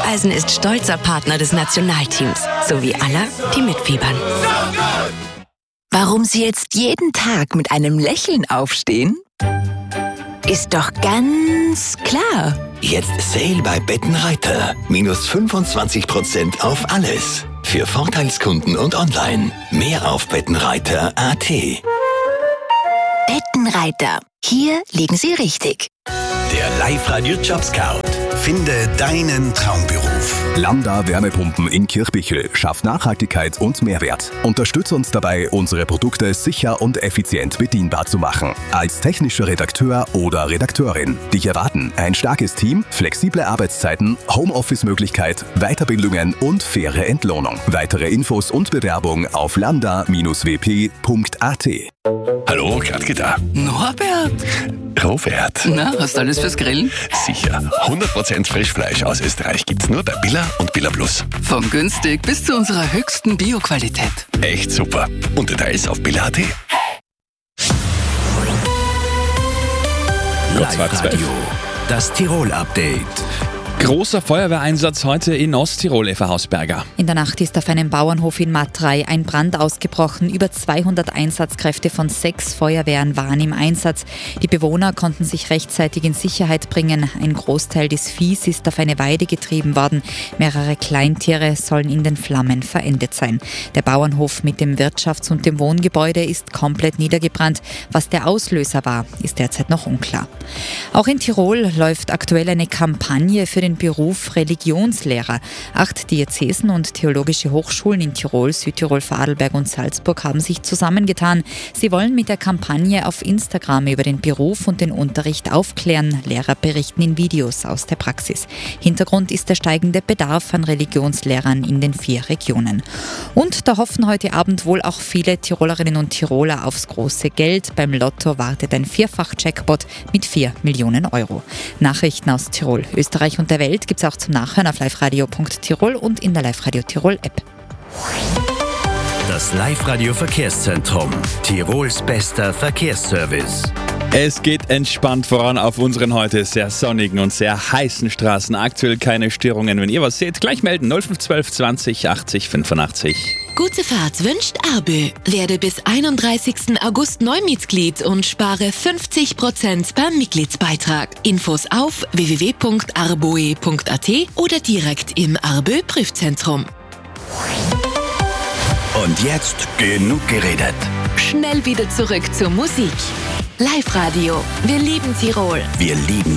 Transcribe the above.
Hufeisen ist stolzer Partner des Nationalteams, sowie aller, die mitfiebern. Warum Sie jetzt jeden Tag mit einem Lächeln aufstehen? Ist doch ganz klar. Jetzt Sale bei Bettenreiter. Minus 25% auf alles. Für Vorteilskunden und online. Mehr auf bettenreiter.at. Bettenreiter. Hier liegen Sie richtig. Der Live-Radio Jobscout. Finde deinen Traumberuf. Lambda Wärmepumpen in Kirchbichel schafft Nachhaltigkeit und Mehrwert. Unterstützt uns dabei, unsere Produkte sicher und effizient bedienbar zu machen. Als technischer Redakteur oder Redakteurin. Dich erwarten ein starkes Team, flexible Arbeitszeiten, Homeoffice-Möglichkeit, Weiterbildungen und faire Entlohnung. Weitere Infos und Bewerbung auf lambda-wp.at. Hallo, Gradke da. Norbert! Robert. Na, hast du alles fürs Grillen? Sicher. 100% Frischfleisch aus Österreich gibt's nur bei Billa und Billa Plus. Von günstig bis zu unserer höchsten Bio-Qualität. Echt super. Und Details auf billa.at. Live-Radio, das Tirol-Update. Großer Feuerwehreinsatz heute in Osttirol, Eva Hausberger. In der Nacht ist auf einem Bauernhof in Matrei ein Brand ausgebrochen. Über 200 Einsatzkräfte von 6 Feuerwehren waren im Einsatz. Die Bewohner konnten sich rechtzeitig in Sicherheit bringen. Ein Großteil des Viehs ist auf eine Weide getrieben worden. Mehrere Kleintiere sollen in den Flammen verendet sein. Der Bauernhof mit dem Wirtschafts- und dem Wohngebäude ist komplett niedergebrannt. Was der Auslöser war, ist derzeit noch unklar. Auch in Tirol läuft aktuell eine Kampagne für den Beruf Religionslehrer. 8 Diözesen und theologische Hochschulen in Tirol, Südtirol, Vorarlberg und Salzburg haben sich zusammengetan. Sie wollen mit der Kampagne auf Instagram über den Beruf und den Unterricht aufklären. Lehrer berichten in Videos aus der Praxis. Hintergrund ist der steigende Bedarf an Religionslehrern in den 4 Regionen. Und da hoffen heute Abend wohl auch viele Tirolerinnen und Tiroler aufs große Geld. Beim Lotto wartet ein 4-fach-Jackpot mit 4 Millionen Euro. Nachrichten aus Tirol, Österreich und der Welt gibt es auch zum Nachhören auf liveradio.tirol und in der Live-Radio Tirol App. Das Live-Radio Verkehrszentrum. Tirols bester Verkehrsservice. Es geht entspannt voran auf unseren heute sehr sonnigen und sehr heißen Straßen. Aktuell keine Störungen. Wenn ihr was seht, gleich melden. 0512 20 80 85. Gute Fahrt wünscht Arbö. Werde bis 31. August Neumitglied und spare 50% beim Mitgliedsbeitrag. Infos auf www.arboe.at oder direkt im Arbö Prüfzentrum. Und jetzt genug geredet. Schnell wieder zurück zur Musik. Live-Radio. Wir lieben Tirol. Wir lieben